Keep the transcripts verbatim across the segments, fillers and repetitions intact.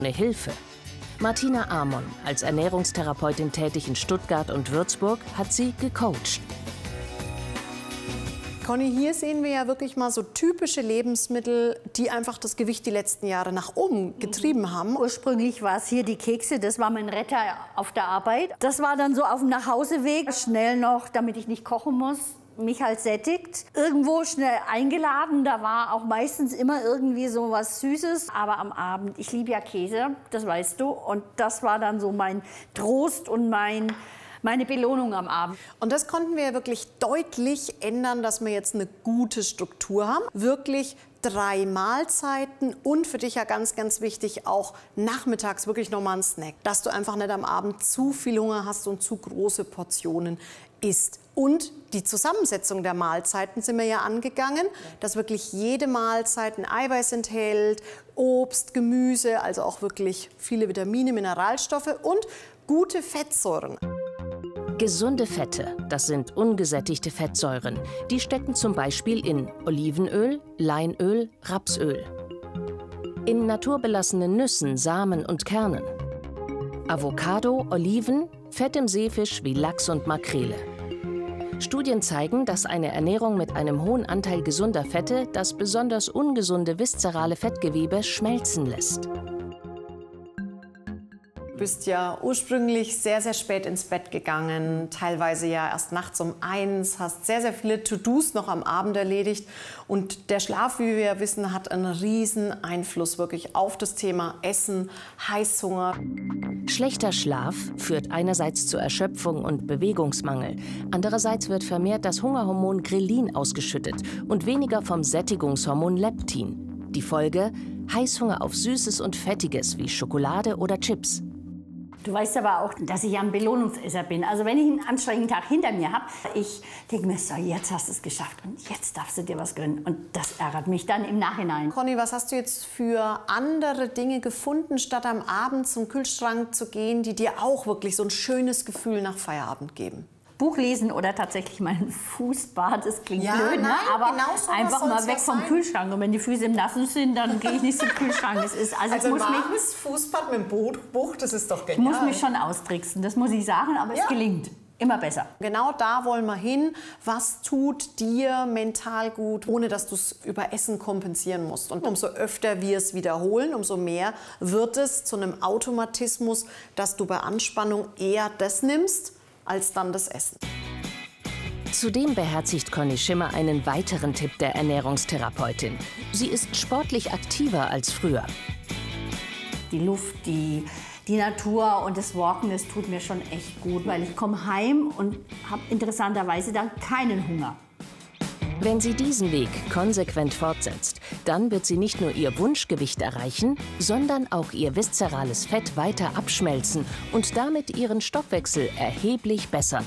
Hilfe. Martina Amon, als Ernährungstherapeutin tätig in Stuttgart und Würzburg, hat sie gecoacht. Conny, hier sehen wir ja wirklich mal so typische Lebensmittel, die einfach das Gewicht die letzten Jahre nach oben getrieben haben. Ursprünglich war es hier die Kekse, das war mein Retter auf der Arbeit. Das war dann so auf dem Nachhauseweg, schnell noch, damit ich nicht kochen muss, mich halt sättigt. Irgendwo schnell eingeladen, da war auch meistens immer irgendwie so was Süßes. Aber am Abend, ich liebe ja Käse, das weißt du. Und das war dann so mein Trost und mein... meine Belohnung am Abend. Und das konnten wir ja wirklich deutlich ändern, dass wir jetzt eine gute Struktur haben. Wirklich drei Mahlzeiten und für dich ja ganz, ganz wichtig auch nachmittags wirklich nochmal ein Snack. Dass du einfach nicht am Abend zu viel Hunger hast und zu große Portionen isst. Und die Zusammensetzung der Mahlzeiten sind wir ja angegangen, dass wirklich jede Mahlzeit ein Eiweiß enthält, Obst, Gemüse, also auch wirklich viele Vitamine, Mineralstoffe und gute Fettsäuren. Gesunde Fette, das sind ungesättigte Fettsäuren. Die stecken zum Beispiel in Olivenöl, Leinöl, Rapsöl. In naturbelassenen Nüssen, Samen und Kernen. Avocado, Oliven, Fett im Seefisch wie Lachs und Makrele. Studien zeigen, dass eine Ernährung mit einem hohen Anteil gesunder Fette das besonders ungesunde viszerale Fettgewebe schmelzen lässt. Du bist ja ursprünglich sehr, sehr spät ins Bett gegangen, teilweise ja erst nachts um eins, hast sehr, sehr viele To-Dos noch am Abend erledigt. Und der Schlaf, wie wir ja wissen, hat einen riesen Einfluss wirklich auf das Thema Essen, Heißhunger. Schlechter Schlaf führt einerseits zu Erschöpfung und Bewegungsmangel. Andererseits wird vermehrt das Hungerhormon Grelin ausgeschüttet und weniger vom Sättigungshormon Leptin. Die Folge? Heißhunger auf Süßes und Fettiges wie Schokolade oder Chips. Du weißt aber auch, dass ich ja ein Belohnungsesser bin. Also wenn ich einen anstrengenden Tag hinter mir habe, ich denke mir, so, jetzt hast du es geschafft und jetzt darfst du dir was gönnen. Und das ärgert mich dann im Nachhinein. Conny, was hast du jetzt für andere Dinge gefunden, statt am Abend zum Kühlschrank zu gehen, die dir auch wirklich so ein schönes Gefühl nach Feierabend geben? Buch lesen oder tatsächlich mal ein Fußbad, das klingt ja, blöd, nein, ne? Aber genau so einfach mal weg vom sein. Kühlschrank. Und wenn die Füße im Nassen sind, dann gehe ich nicht zum Kühlschrank. Das ist, also also ich muss warmes mich, Fußbad mit dem Buch, das ist doch genial. Ich muss mich schon austricksen, das muss ich sagen, aber ja. Es gelingt. Immer besser. Genau da wollen wir hin. Was tut dir mental gut, ohne dass du es über Essen kompensieren musst? Und umso öfter wir es wiederholen, umso mehr wird es zu einem Automatismus, dass du bei Anspannung eher das nimmst, als dann das Essen. Zudem beherzigt Conny Schimmer einen weiteren Tipp der Ernährungstherapeutin. Sie ist sportlich aktiver als früher. Die Luft, die, die Natur und das Walken, das tut mir schon echt gut, weil ich komme heim und habe interessanterweise dann keinen Hunger. Wenn sie diesen Weg konsequent fortsetzt, dann wird sie nicht nur ihr Wunschgewicht erreichen, sondern auch ihr viszerales Fett weiter abschmelzen und damit ihren Stoffwechsel erheblich bessern.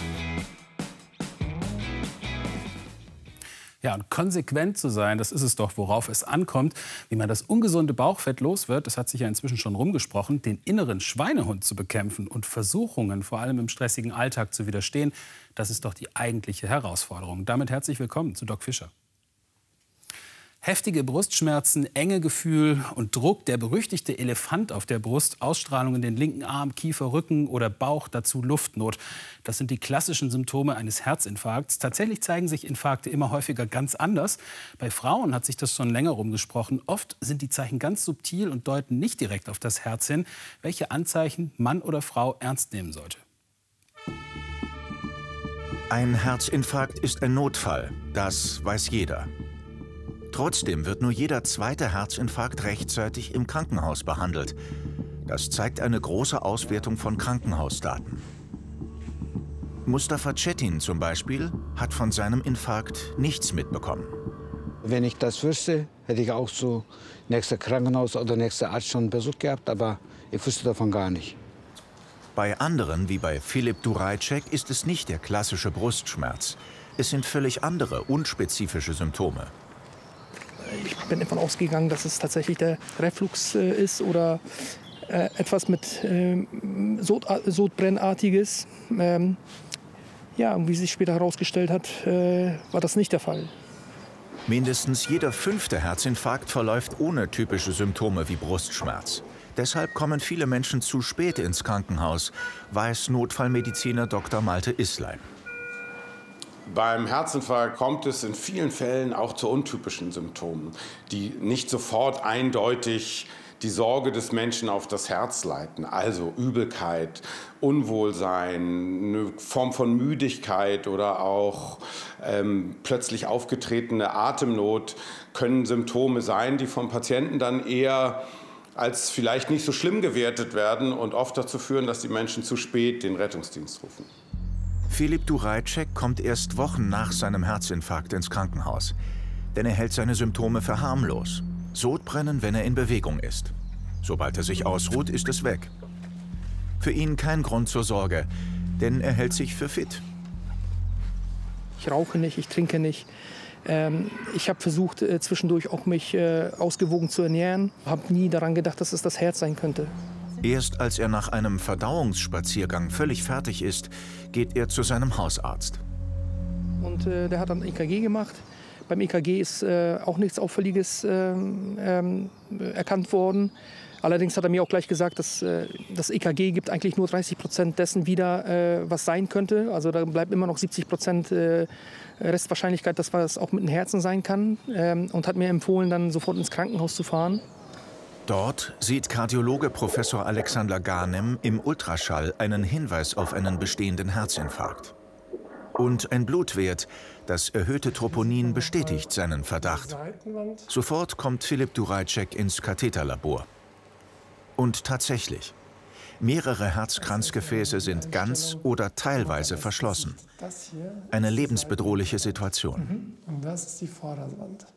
Ja, und konsequent zu sein, das ist es doch, worauf es ankommt. Wie man das ungesunde Bauchfett los wird, das hat sich ja inzwischen schon rumgesprochen, den inneren Schweinehund zu bekämpfen und Versuchungen, vor allem im stressigen Alltag, zu widerstehen, das ist doch die eigentliche Herausforderung. Damit herzlich willkommen zu Doc Fischer. Heftige Brustschmerzen, enge Gefühl und Druck, der berüchtigte Elefant auf der Brust, Ausstrahlung in den linken Arm, Kiefer, Rücken oder Bauch, dazu Luftnot. Das sind die klassischen Symptome eines Herzinfarkts. Tatsächlich zeigen sich Infarkte immer häufiger ganz anders. Bei Frauen hat sich das schon länger rumgesprochen. Oft sind die Zeichen ganz subtil und deuten nicht direkt auf das Herz hin, welche Anzeichen Mann oder Frau ernst nehmen sollte. Ein Herzinfarkt ist ein Notfall, das weiß jeder. Trotzdem wird nur jeder zweite Herzinfarkt rechtzeitig im Krankenhaus behandelt. Das zeigt eine große Auswertung von Krankenhausdaten. Mustafa Cetin zum Beispiel hat von seinem Infarkt nichts mitbekommen. Wenn ich das wüsste, hätte ich auch so nächstes Krankenhaus oder nächster Arzt schon Besuch gehabt, aber ich wusste davon gar nicht. Bei anderen, wie bei Filip Durajcek, ist es nicht der klassische Brustschmerz. Es sind völlig andere, unspezifische Symptome. Ich bin davon ausgegangen, dass es tatsächlich der Reflux äh, ist oder äh, etwas mit äh, Sod Sodbrennartiges. Ähm, ja, und wie sich später herausgestellt hat, äh, war das nicht der Fall. Mindestens jeder fünfte Herzinfarkt verläuft ohne typische Symptome wie Brustschmerz. Deshalb kommen viele Menschen zu spät ins Krankenhaus, weiß Notfallmediziner Doktor Malte Islein. Beim Herzinfarkt kommt es in vielen Fällen auch zu untypischen Symptomen, die nicht sofort eindeutig die Sorge des Menschen auf das Herz leiten. Also Übelkeit, Unwohlsein, eine Form von Müdigkeit oder auch ähm, plötzlich aufgetretene Atemnot können Symptome sein, die vom Patienten dann eher als vielleicht nicht so schlimm gewertet werden und oft dazu führen, dass die Menschen zu spät den Rettungsdienst rufen. Filip Durajcek kommt erst Wochen nach seinem Herzinfarkt ins Krankenhaus. Denn er hält seine Symptome für harmlos. Sodbrennen, wenn er in Bewegung ist. Sobald er sich ausruht, ist es weg. Für ihn kein Grund zur Sorge, denn er hält sich für fit. Ich rauche nicht, ich trinke nicht. Ähm, ich habe versucht, äh, zwischendurch auch mich äh, ausgewogen zu ernähren. Habe nie daran gedacht, dass es das Herz sein könnte. Erst als er nach einem Verdauungsspaziergang völlig fertig ist, geht er zu seinem Hausarzt. Und äh, der hat dann E K G gemacht. Beim E K G ist äh, auch nichts Auffälliges äh, äh, erkannt worden. Allerdings hat er mir auch gleich gesagt, dass äh, das E K G gibt eigentlich nur dreißig Prozent dessen wieder, äh, was sein könnte. Also da bleibt immer noch siebzig Prozent äh, Restwahrscheinlichkeit, dass es auch mit dem Herzen sein kann. Ähm, und hat mir empfohlen, dann sofort ins Krankenhaus zu fahren. Dort sieht Kardiologe Professor Alexander Garnem im Ultraschall einen Hinweis auf einen bestehenden Herzinfarkt. Und ein Blutwert, das erhöhte Troponin, bestätigt seinen Verdacht. Sofort kommt Filip Durajcek ins Katheterlabor. Und tatsächlich, mehrere Herzkranzgefäße sind ganz oder teilweise verschlossen. Eine lebensbedrohliche Situation. Und das ist die Vorderwand.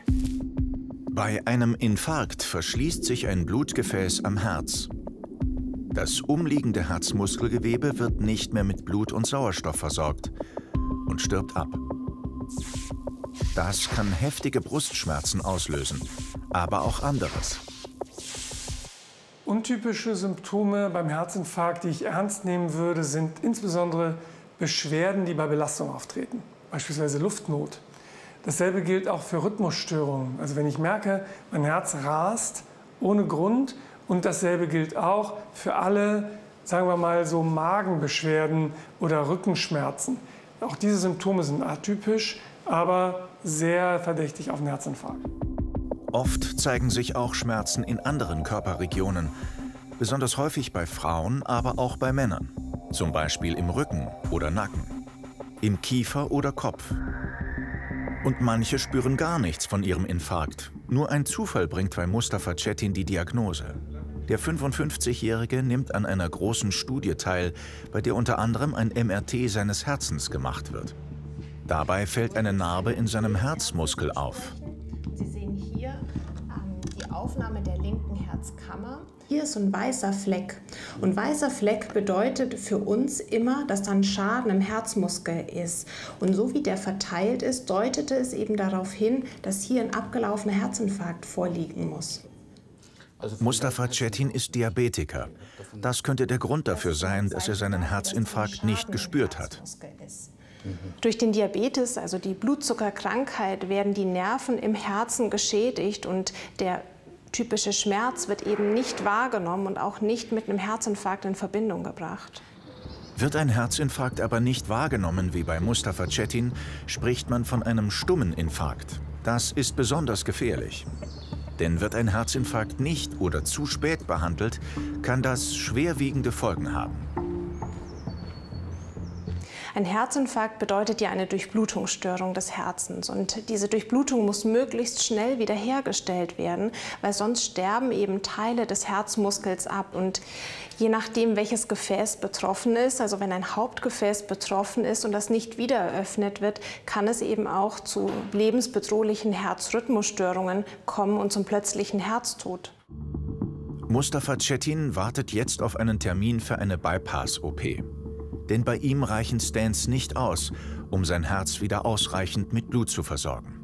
Bei einem Infarkt verschließt sich ein Blutgefäß am Herz. Das umliegende Herzmuskelgewebe wird nicht mehr mit Blut und Sauerstoff versorgt und stirbt ab. Das kann heftige Brustschmerzen auslösen, aber auch anderes. Untypische Symptome beim Herzinfarkt, die ich ernst nehmen würde, sind insbesondere Beschwerden, die bei Belastung auftreten, beispielsweise Luftnot. Dasselbe gilt auch für Rhythmusstörungen. Also wenn ich merke, mein Herz rast ohne Grund, und dasselbe gilt auch für alle, sagen wir mal, so Magenbeschwerden oder Rückenschmerzen. Auch diese Symptome sind atypisch, aber sehr verdächtig auf einen Herzinfarkt. Oft zeigen sich auch Schmerzen in anderen Körperregionen, besonders häufig bei Frauen, aber auch bei Männern. Zum Beispiel im Rücken oder Nacken, im Kiefer oder Kopf. Und manche spüren gar nichts von ihrem Infarkt. Nur ein Zufall bringt bei Mustafa Cetin die Diagnose. Der fünfundfünfzigjährige nimmt an einer großen Studie teil, bei der unter anderem ein M R T seines Herzens gemacht wird. Dabei fällt eine Narbe in seinem Herzmuskel auf. Sie sehen hier ähm, die Aufnahme der linken Herzkammer. Hier ist so ein weißer Fleck. Und weißer Fleck bedeutet für uns immer, dass da ein Schaden im Herzmuskel ist. Und so wie der verteilt ist, deutete es eben darauf hin, dass hier ein abgelaufener Herzinfarkt vorliegen muss. Mustafa Cetin ist Diabetiker. Das könnte der Grund dafür sein, dass er seinen Herzinfarkt nicht gespürt hat. Durch den Diabetes, also die Blutzuckerkrankheit, werden die Nerven im Herzen geschädigt und der typische Schmerz wird eben nicht wahrgenommen und auch nicht mit einem Herzinfarkt in Verbindung gebracht. Wird ein Herzinfarkt aber nicht wahrgenommen wie bei Mustafa Cetin, spricht man von einem stummen Infarkt. Das ist besonders gefährlich. Denn wird ein Herzinfarkt nicht oder zu spät behandelt, kann das schwerwiegende Folgen haben. Ein Herzinfarkt bedeutet ja eine Durchblutungsstörung des Herzens. Und diese Durchblutung muss möglichst schnell wiederhergestellt werden, weil sonst sterben eben Teile des Herzmuskels ab. Und je nachdem, welches Gefäß betroffen ist, also wenn ein Hauptgefäß betroffen ist und das nicht wieder eröffnet wird, kann es eben auch zu lebensbedrohlichen Herzrhythmusstörungen kommen und zum plötzlichen Herztod. Mustafa Cetin wartet jetzt auf einen Termin für eine Bypass-O P. Denn bei ihm reichen Stents nicht aus, um sein Herz wieder ausreichend mit Blut zu versorgen.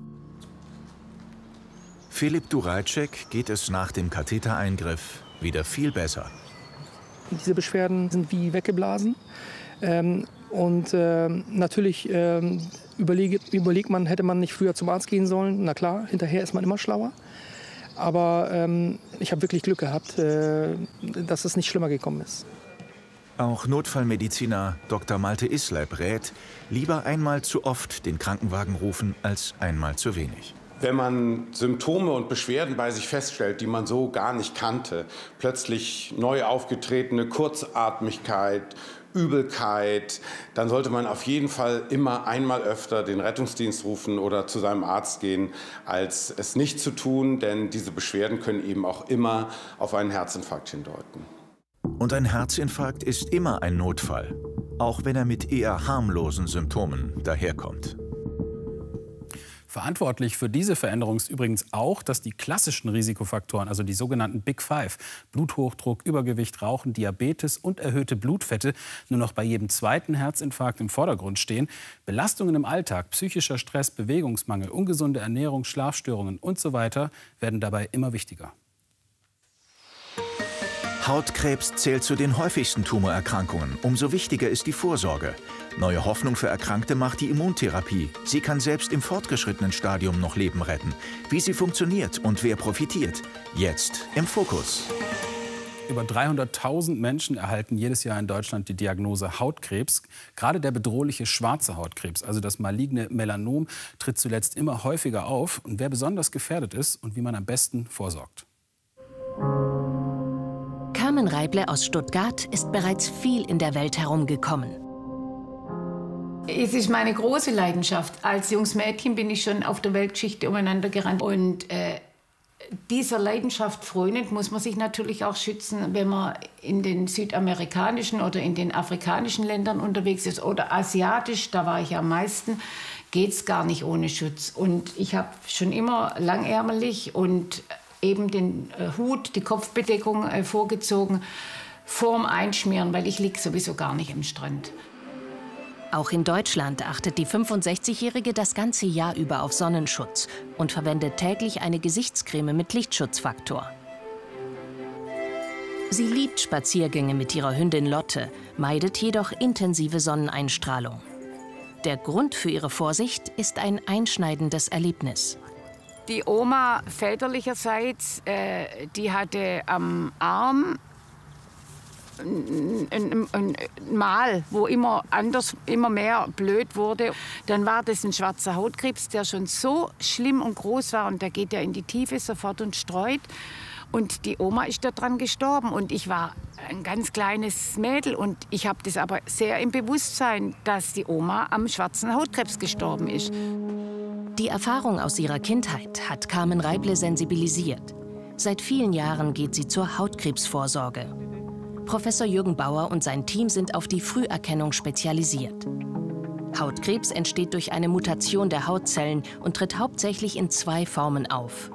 Filip Durajcek geht es nach dem Kathetereingriff wieder viel besser. Diese Beschwerden sind wie weggeblasen. Ähm, und äh, natürlich äh, überlege, überlegt man, hätte man nicht früher zum Arzt gehen sollen. Na klar, hinterher ist man immer schlauer. Aber ähm, ich habe wirklich Glück gehabt, äh, dass es nicht schlimmer gekommen ist. Auch Notfallmediziner Doktor Malte Isleib rät, lieber einmal zu oft den Krankenwagen rufen, als einmal zu wenig. Wenn man Symptome und Beschwerden bei sich feststellt, die man so gar nicht kannte, plötzlich neu aufgetretene Kurzatmigkeit, Übelkeit, dann sollte man auf jeden Fall immer einmal öfter den Rettungsdienst rufen oder zu seinem Arzt gehen, als es nicht zu tun, denn diese Beschwerden können eben auch immer auf einen Herzinfarkt hindeuten. Und ein Herzinfarkt ist immer ein Notfall, auch wenn er mit eher harmlosen Symptomen daherkommt. Verantwortlich für diese Veränderung ist übrigens auch, dass die klassischen Risikofaktoren, also die sogenannten Big Five, Bluthochdruck, Übergewicht, Rauchen, Diabetes und erhöhte Blutfette, nur noch bei jedem zweiten Herzinfarkt im Vordergrund stehen. Belastungen im Alltag, psychischer Stress, Bewegungsmangel, ungesunde Ernährung, Schlafstörungen und so weiter werden dabei immer wichtiger. Hautkrebs zählt zu den häufigsten Tumorerkrankungen. Umso wichtiger ist die Vorsorge. Neue Hoffnung für Erkrankte macht die Immuntherapie. Sie kann selbst im fortgeschrittenen Stadium noch Leben retten. Wie sie funktioniert und wer profitiert, jetzt im Fokus. Über dreihunderttausend Menschen erhalten jedes Jahr in Deutschland die Diagnose Hautkrebs. Gerade der bedrohliche schwarze Hautkrebs, also das maligne Melanom, tritt zuletzt immer häufiger auf. Und wer besonders gefährdet ist und wie man am besten vorsorgt. Carmen Reible aus Stuttgart ist bereits viel in der Welt herumgekommen. Es ist meine große Leidenschaft. Als junges Mädchen bin ich schon auf der Weltgeschichte umeinander gerannt. Und äh, dieser Leidenschaft frönend muss man sich natürlich auch schützen, wenn man in den südamerikanischen oder in den afrikanischen Ländern unterwegs ist oder asiatisch, da war ich am meisten, geht es gar nicht ohne Schutz. Und ich habe schon immer langärmelig und eben den äh, Hut, die Kopfbedeckung äh, vorgezogen, vorm Einschmieren, weil ich liege sowieso gar nicht im Strand. Auch in Deutschland achtet die fünfundsechzigjährige das ganze Jahr über auf Sonnenschutz und verwendet täglich eine Gesichtscreme mit Lichtschutzfaktor. Sie liebt Spaziergänge mit ihrer Hündin Lotte, meidet jedoch intensive Sonneneinstrahlung. Der Grund für ihre Vorsicht ist ein einschneidendes Erlebnis. Die Oma väterlicherseits, äh, die hatte am Arm ein, ein, ein Mal, wo immer anders, immer mehr blöd wurde. Dann war das ein schwarzer Hautkrebs, der schon so schlimm und groß war und der geht ja in die Tiefe sofort und streut. Und die Oma ist daran gestorben und ich war ein ganz kleines Mädel und ich habe das aber sehr im Bewusstsein, dass die Oma am schwarzen Hautkrebs gestorben ist. Die Erfahrung aus ihrer Kindheit hat Carmen Reible sensibilisiert. Seit vielen Jahren geht sie zur Hautkrebsvorsorge. Professor Jürgen Bauer und sein Team sind auf die Früherkennung spezialisiert. Hautkrebs entsteht durch eine Mutation der Hautzellen und tritt hauptsächlich in zwei Formen auf.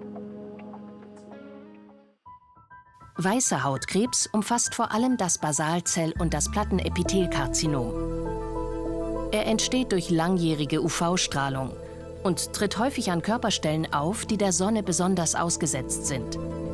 Weißer Hautkrebs umfasst vor allem das Basalzell- und das Plattenepithelkarzinom. Er entsteht durch langjährige U V-Strahlung und tritt häufig an Körperstellen auf, die der Sonne besonders ausgesetzt sind.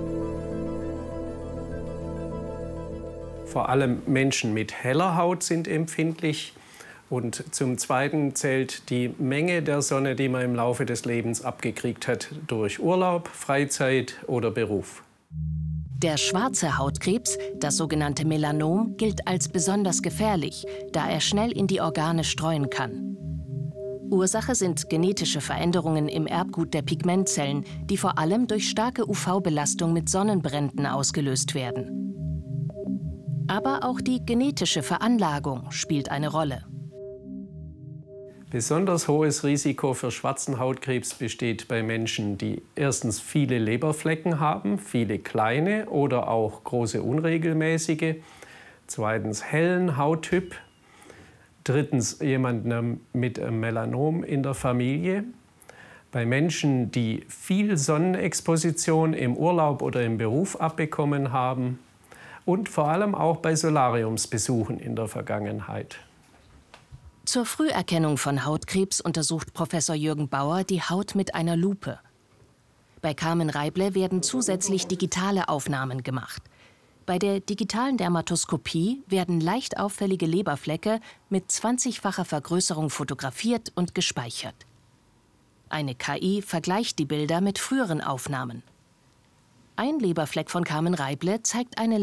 Vor allem Menschen mit heller Haut sind empfindlich. Und zum Zweiten zählt die Menge der Sonne, die man im Laufe des Lebens abgekriegt hat, durch Urlaub, Freizeit oder Beruf. Der schwarze Hautkrebs, das sogenannte Melanom, gilt als besonders gefährlich, da er schnell in die Organe streuen kann. Ursache sind genetische Veränderungen im Erbgut der Pigmentzellen, die vor allem durch starke U V-Belastung mit Sonnenbränden ausgelöst werden. Aber auch die genetische Veranlagung spielt eine Rolle. Besonders hohes Risiko für schwarzen Hautkrebs besteht bei Menschen, die erstens viele Leberflecken haben, viele kleine oder auch große unregelmäßige, zweitens hellen Hauttyp, drittens jemanden mit einem Melanom in der Familie, bei Menschen, die viel Sonnenexposition im Urlaub oder im Beruf abbekommen haben und vor allem auch bei Solariumsbesuchen in der Vergangenheit. Zur Früherkennung von Hautkrebs untersucht Professor Jürgen Bauer die Haut mit einer Lupe. Bei Carmen Reible werden zusätzlich digitale Aufnahmen gemacht. Bei der digitalen Dermatoskopie werden leicht auffällige Leberflecke mit zwanzigfacher Vergrößerung fotografiert und gespeichert. Eine K I vergleicht die Bilder mit früheren Aufnahmen. Ein Leberfleck von Carmen Reible zeigt eine